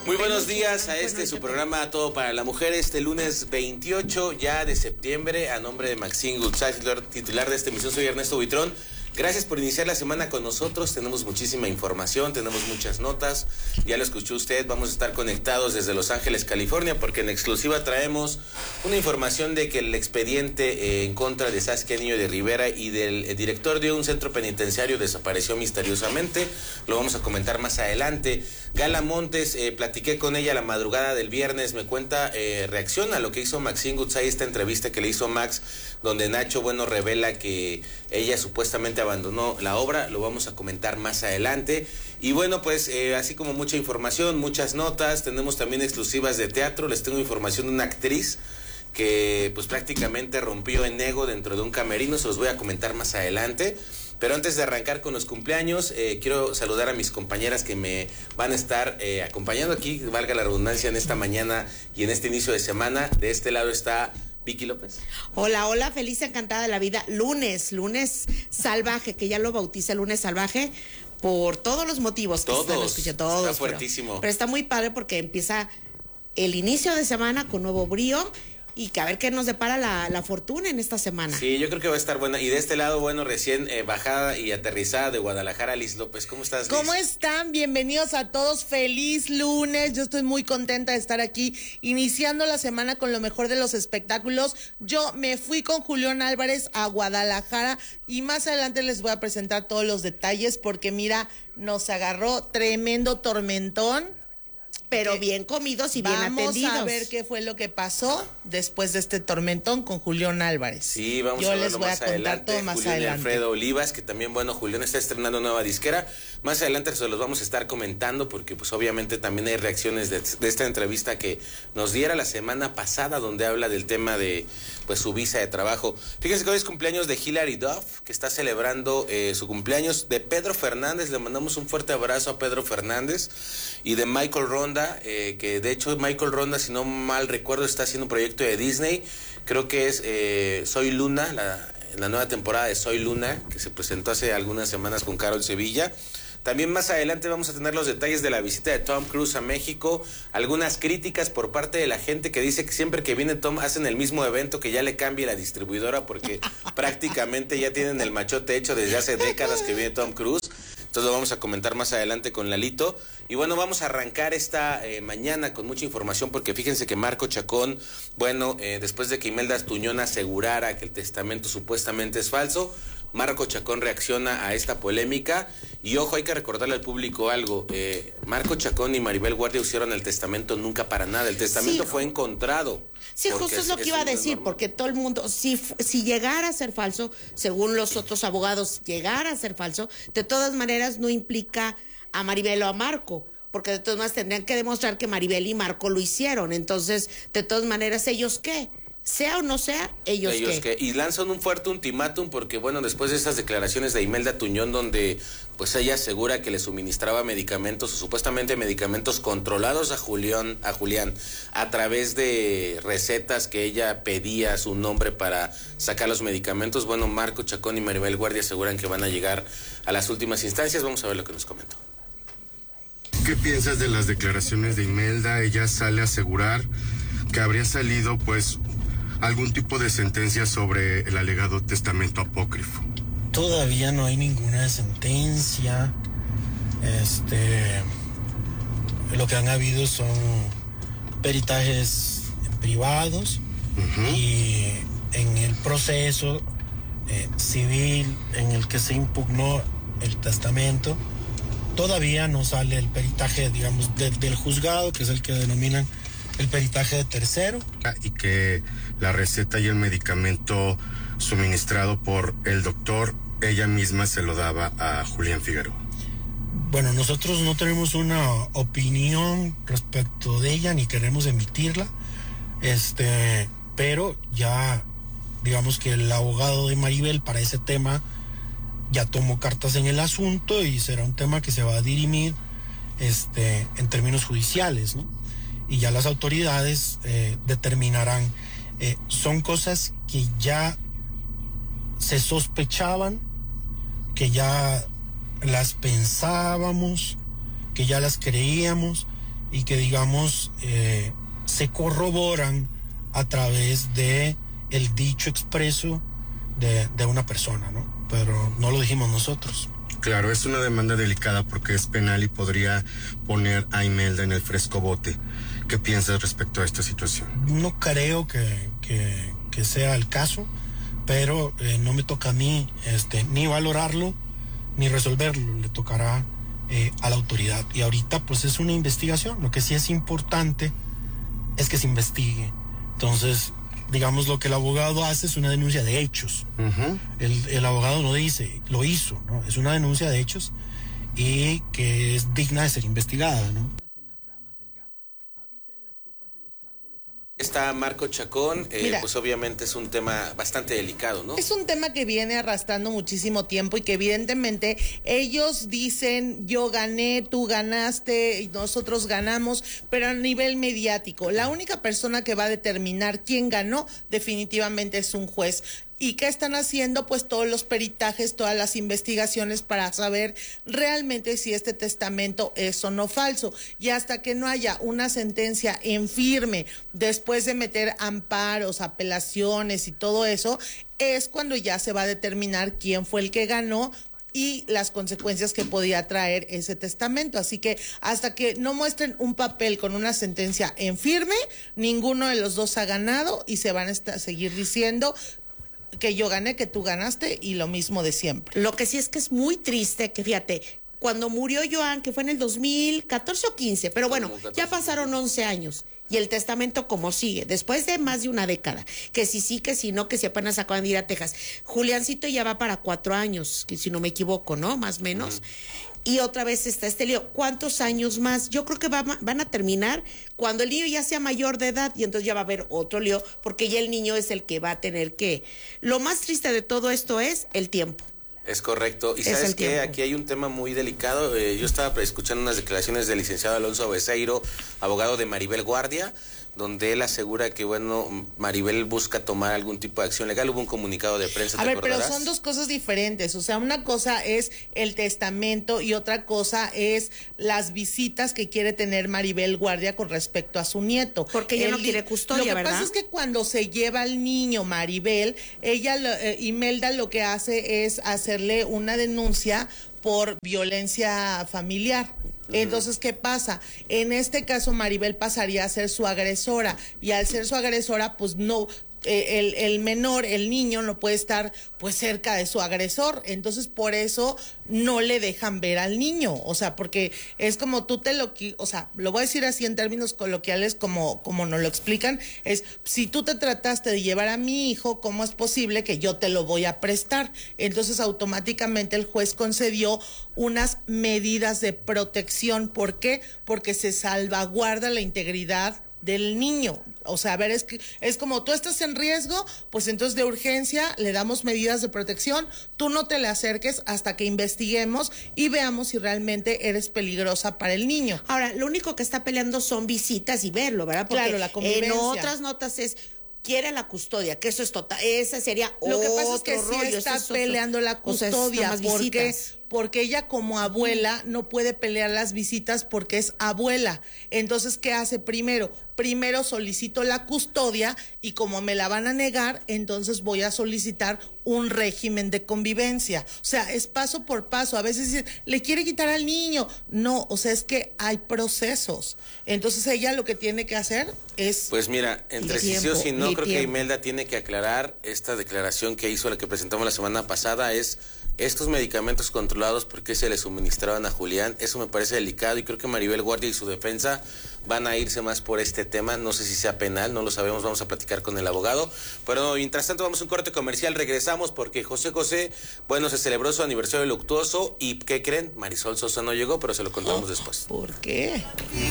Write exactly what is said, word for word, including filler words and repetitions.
Muy buenos días a este su programa Todo para la Mujer, este lunes veintiocho ya de septiembre. A nombre de Maxine Goodside, titular de esta emisión, soy Ernesto Buitrón. Gracias por iniciar la semana con nosotros. Tenemos muchísima información, tenemos muchas notas. Ya lo escuchó usted, vamos a estar conectados desde Los Ángeles, California, porque en exclusiva traemos una información de que el expediente eh, en contra de Saskia Niño de Rivera y del eh, director de un centro penitenciario desapareció misteriosamente. Lo vamos a comentar más adelante. Gala Montes, eh, platiqué con ella la madrugada del viernes, me cuenta, eh, reacciona a lo que hizo Maxine Goodside, esta entrevista que le hizo Max, donde Nacho Bueno revela que ella supuestamente abandonó la obra. Lo vamos a comentar más adelante. Y bueno, pues eh, así como mucha información, muchas notas, tenemos también exclusivas de teatro. Les tengo información de una actriz que pues prácticamente rompió en ego dentro de un camerino, se los voy a comentar más adelante. Pero antes de arrancar con los cumpleaños, eh, quiero saludar a mis compañeras que me van a estar eh, acompañando aquí, valga la redundancia, en esta mañana y en este inicio de semana. De este lado está Vicky López. Hola, hola, feliz, encantada de la vida. Lunes, lunes salvaje, que ya lo bautiza lunes salvaje por todos los motivos. Que Todos, escuché, todos está fuertísimo. Pero, pero está muy padre porque empieza el inicio de semana con nuevo brío. Y que a ver qué nos depara la, la fortuna en esta semana. Sí, yo creo que va a estar buena. Y de este lado, bueno, recién eh, bajada y aterrizada de Guadalajara, Liz López. ¿Cómo estás, Liz? ¿Cómo están? Bienvenidos a todos. Feliz lunes. Yo estoy muy contenta de estar aquí, iniciando la semana con lo mejor de los espectáculos. Yo me fui con Julián Álvarez a Guadalajara y más adelante les voy a presentar todos los detalles porque mira, nos agarró tremendo tormentón. Pero bien comidos y bien atendidos. Vamos a ver qué fue lo que pasó después de este tormentón con Julián Álvarez. Sí, vamos Yo a les verlo voy más a contar adelante. todo más Julián adelante. Alfredo Olivas, que también, bueno, Julián está estrenando nueva disquera. Más adelante se los vamos a estar comentando porque pues obviamente también hay reacciones de, de esta entrevista que nos diera la semana pasada, donde habla del tema de pues su visa de trabajo. Fíjense que hoy es cumpleaños de Hilary Duff, que está celebrando eh, su cumpleaños. De Pedro Fernández, le mandamos un fuerte abrazo a Pedro Fernández. Y de Michael Ronda, eh, que de hecho Michael Ronda, si no mal recuerdo, está haciendo un proyecto de Disney. Creo que es eh, Soy Luna, la, la nueva temporada de Soy Luna, que se presentó hace algunas semanas con Carol Sevilla. También más adelante vamos a tener los detalles de la visita de Tom Cruise a México, algunas críticas por parte de la gente que dice que siempre que viene Tom hacen el mismo evento, que ya le cambie la distribuidora porque prácticamente ya tienen el machote hecho desde hace décadas que viene Tom Cruise. Entonces lo vamos a comentar más adelante con Lalito. Y bueno, vamos a arrancar esta eh, mañana con mucha información porque fíjense que Marco Chacón, bueno, eh, después de que Imelda Tuñón asegurara que el testamento supuestamente es falso, Marco Chacón reacciona a esta polémica. Y ojo, hay que recordarle al público algo, eh, Marco Chacón y Maribel Guardia usaron el testamento nunca para nada, el testamento sí, fue encontrado. Sí, justo es lo que iba a decir, normal. Porque todo el mundo, si, si llegara a ser falso, según los otros abogados, llegara a ser falso, de todas maneras no implica a Maribel o a Marco, porque de todas maneras tendrían que demostrar que Maribel y Marco lo hicieron, entonces, de todas maneras, ¿ellos qué? Sea o no sea, ellos, ellos qué. que y lanzan un fuerte ultimátum porque bueno, después de estas declaraciones de Imelda Tuñón donde pues ella asegura que le suministraba medicamentos o supuestamente medicamentos controlados a Julián, a Julián a través de recetas que ella pedía a su nombre para sacar los medicamentos, bueno, Marco Chacón y Maribel Guardia aseguran que van a llegar a las últimas instancias. Vamos a ver lo que nos comentó. ¿Qué piensas de las declaraciones de Imelda? Ella sale a asegurar que habría salido pues algún tipo de sentencia sobre el alegado testamento apócrifo. Todavía no hay ninguna sentencia. Este, lo que han habido son peritajes privados uh-huh. y en el proceso eh, civil en el que se impugnó el testamento todavía no sale el peritaje, digamos, de, del juzgado, que es el que denominan el peritaje de tercero. Y que la receta y el medicamento suministrado por el doctor, ella misma se lo daba a Julián Figueroa. Bueno, nosotros no tenemos una opinión respecto de ella, ni queremos emitirla, este, pero ya, digamos que el abogado de Maribel para ese tema ya tomó cartas en el asunto y será un tema que se va a dirimir, este, en términos judiciales, ¿no? Y ya las autoridades eh, determinarán. Eh, son cosas que ya se sospechaban, que ya las pensábamos, que ya las creíamos y que digamos eh, se corroboran a través de el dicho expreso de, de una persona, ¿no? Pero no lo dijimos nosotros. Claro, es una demanda delicada porque es penal y podría poner a Imelda en el frescobote. ¿Qué piensas respecto a esta situación? No creo que, que, que sea el caso, pero eh, no me toca a mí este, ni valorarlo ni resolverlo, le tocará eh, a la autoridad. Y ahorita pues es una investigación, lo que sí es importante es que se investigue. Entonces, digamos, lo que el abogado hace es una denuncia de hechos. Uh-huh. el, el abogado no dice, lo hizo, ¿no? Es una denuncia de hechos y que es digna de ser investigada, ¿no? Está Marco Chacón, eh, Mira, pues obviamente es un tema bastante delicado, ¿no? Es un tema que viene arrastrando muchísimo tiempo y que evidentemente ellos dicen yo gané, tú ganaste y nosotros ganamos, pero a nivel mediático. La única persona que va a determinar quién ganó definitivamente es un juez. ¿Y qué están haciendo? Pues todos los peritajes, todas las investigaciones para saber realmente si este testamento es o no falso. Y hasta que no haya una sentencia en firme, después de meter amparos, apelaciones y todo eso, es cuando ya se va a determinar quién fue el que ganó y las consecuencias que podía traer ese testamento. Así que hasta que no muestren un papel con una sentencia en firme, ninguno de los dos ha ganado y se van a estar, seguir diciendo que yo gané, que tú ganaste y lo mismo de siempre. Lo que sí es que es muy triste que, fíjate, cuando murió Joan, que fue en el dos mil catorce o quince, pero bueno, ya pasaron once años y el testamento como sigue, después de más de una década, que si sí, que si no, que si apenas acaban de ir a Texas. Juliancito ya va para cuatro años, que si no me equivoco, ¿no? Más o menos. Uh-huh. Y otra vez está este lío. ¿Cuántos años más? Yo creo que va, van a terminar cuando el niño ya sea mayor de edad y entonces ya va a haber otro lío porque ya el niño es el que va a tener que... Lo más triste de todo esto es el tiempo. Es correcto. Y sabes que aquí hay un tema muy delicado. Eh, yo estaba escuchando unas declaraciones del licenciado Alonso Becerro, abogado de Maribel Guardia, donde él asegura que, bueno, Maribel busca tomar algún tipo de acción legal. Hubo un comunicado de prensa, A ¿te ver, acordarás? pero son dos cosas diferentes. O sea, una cosa es el testamento y otra cosa es las visitas que quiere tener Maribel Guardia con respecto a su nieto. Porque ella el, no quiere custodia, ¿verdad? Lo que ¿verdad? pasa es que cuando se lleva al niño Maribel, ella, eh, Imelda lo que hace es hacerle una denuncia por violencia familiar. Entonces, ¿qué pasa? En este caso, Maribel pasaría a ser su agresora y al ser su agresora, pues no... Eh, el, el menor, el niño, no puede estar pues cerca de su agresor, entonces por eso no le dejan ver al niño, o sea, porque es como tú te lo, o sea, lo voy a decir así en términos coloquiales como, como nos lo explican, es si tú te trataste de llevar a mi hijo, ¿cómo es posible que yo te lo voy a prestar? Entonces automáticamente el juez concedió unas medidas de protección. ¿Por qué? Porque se salvaguarda la integridad del niño. O sea, a ver, es que es como tú estás en riesgo, pues entonces de urgencia le damos medidas de protección, tú no te le acerques hasta que investiguemos y veamos si realmente eres peligrosa para el niño. Ahora, lo único que está peleando son visitas y verlo, ¿verdad? Porque claro, la convivencia. En otras notas es quiere la custodia, que eso es total, esa sería lo otro que pasa es que rollo, sí está es peleando la custodia, o sea, porque porque ella como abuela no puede pelear las visitas porque es abuela. Entonces, ¿qué hace primero? Primero solicito la custodia y como me la van a negar, entonces voy a solicitar un régimen de convivencia. O sea, es paso por paso. A veces dicen, le quiere quitar al niño. No, o sea, es que hay procesos. Entonces, ella lo que tiene que hacer es... Pues mira, entre sí sí o sí no, creo tiempo. que Imelda tiene que aclarar esta declaración que hizo, la que presentamos la semana pasada, es... Estos medicamentos controlados, ¿por qué se le suministraban a Julián? Eso me parece delicado y creo que Maribel Guardia y su defensa van a irse más por este tema. No sé si sea penal, no lo sabemos, vamos a platicar con el abogado. Pero mientras tanto vamos a un corte comercial, regresamos porque José José, bueno, se celebró su aniversario luctuoso y ¿qué creen? Marisol Sosa no llegó, pero se lo contamos oh, después. ¿Por qué?